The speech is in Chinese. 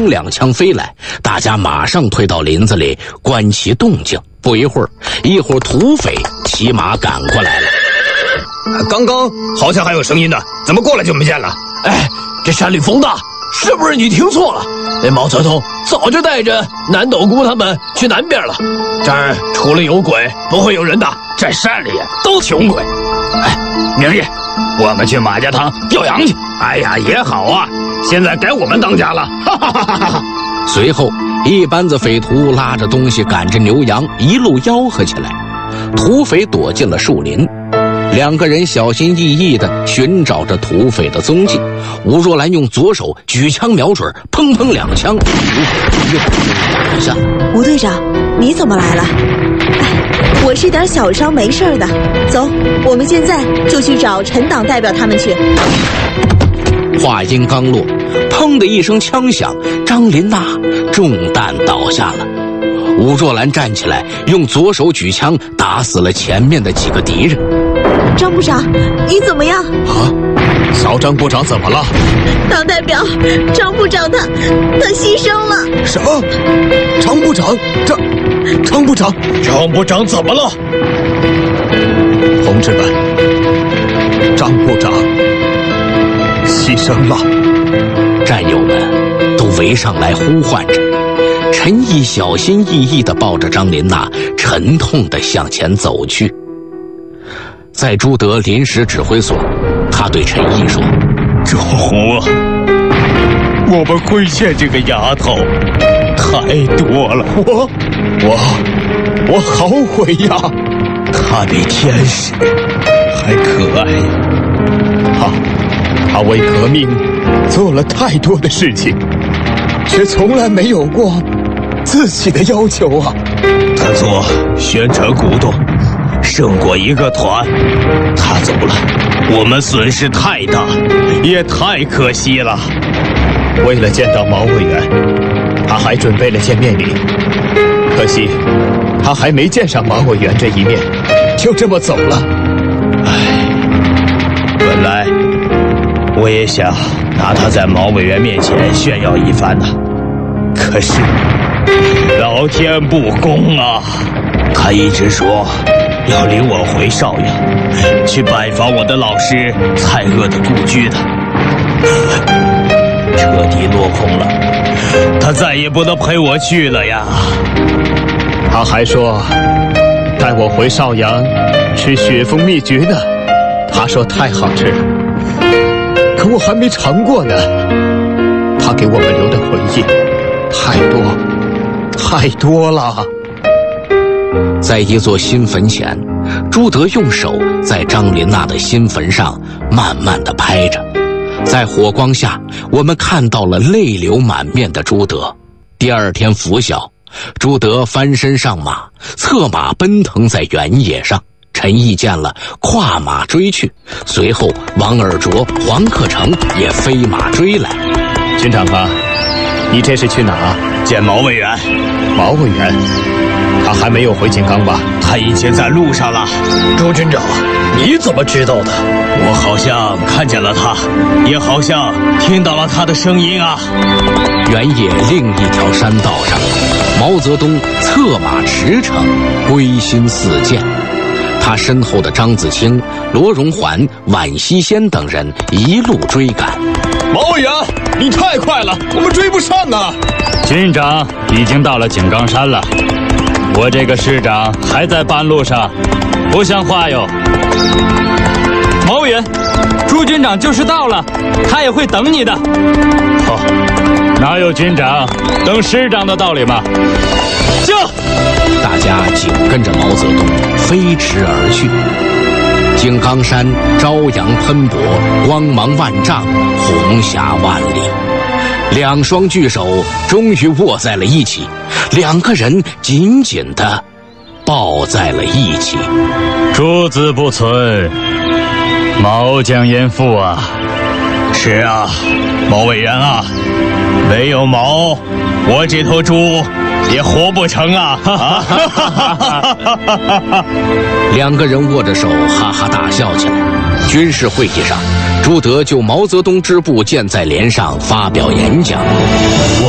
砰两枪飞来，大家马上退到林子里观其动静。不一会儿，一伙土匪骑马赶过来了。 刚刚好像还有声音呢，怎么过来就没见了？ 哎，这山里风大，是不是你听错了？那毛泽东早就带着南斗姑他们去南边了。这儿除了有鬼，不会有人的。 这山里都穷鬼。哎，明日我们去马家塘钓羊去。哎呀，也好啊，现在该我们当家了。哈哈哈哈哈。 随后，一班子匪徒拉着东西赶着牛羊一路吆喝起来。土匪躲进了树林。两个人小心翼翼地寻找着土匪的踪迹。吴若兰用左手举枪瞄准，砰砰两枪，土匪又倒下。 吴队长，你怎么来了？哎，我是点小伤，没事的。走，我们现在就去找陈党代表他们去。 话音刚落，砰的一声枪响，张林娜中弹倒下了。吴若兰站起来，用左手举枪打死了前面的几个敌人。 张部长，你怎么样？ 啊，小张部长怎么了？ 党代表张部长他牺牲了。 什么？张部长？张部长？ 张部长怎么了？ 同志们，张部长牺牲了。 战友们都围上来呼唤着。陈毅小心翼翼地抱着张林娜，沉痛地向前走去。在朱德临时指挥所，他对陈毅说：“ 周红啊，我们亏欠这个丫头太多了， 我好悔呀！ 她比天使还可爱呀！ 她为革命做了太多的事情，却从来没有过自己的要求啊！ 她做宣传鼓动，胜过一个团，她走了，我们损失太大，也太可惜了。 为了见到毛委员，他还准备了见面礼，可惜他还没见上毛委员这一面，就这么走了。 本来我也想拿他在毛委员面前炫耀一番呢，可是老天不公啊！他一直说要领我回邵阳，去拜访我的老师蔡锷的故居的，彻底落空了，他再也不能陪我去了呀。 他还说带我回邵阳吃雪峰蜜桔呢，他说太好吃了，可我还没尝过呢。他给我们留的回忆太多了。 在一座新坟前，朱德用手在张林娜的新坟上慢慢地拍着。在火光下，我们看到了泪流满面的朱德。第二天拂晓，朱德翻身上马，策马奔腾在原野上。陈毅见了，跨马追去，随后王尔琢、黄克诚也飞马追来。 军长啊，你这是去哪？ 见毛委员。 毛委员？他还没有回井冈吧？ 他已经在路上了。 周军长，你怎么知道的？ 我好像看见了他，也好像听到了他的声音啊。 原野另一条山道上，毛泽东策马驰骋，归心似箭。他身后的张自清、罗荣桓、宛希先等人一路追赶。 毛委员，你太快了，我们追不上啊！ 军长已经到了井冈山了，我这个师长还在半路上，不像话哟。毛委员，朱军长就是到了，他也会等你的。哪有军长等师长的道理嘛？ 就大家紧跟着毛泽东飞驰而去。井冈山朝阳喷薄，光芒万丈，红霞万里。两双巨手终于握在了一起，两个人紧紧地抱在了一起。 朱子不存，毛将焉附啊！ 是啊，毛委员啊，没有毛，我这头猪也活不成啊！ 两个人握着手哈哈大笑起来。军事会议上，朱德就毛泽东支部建在连上发表演讲。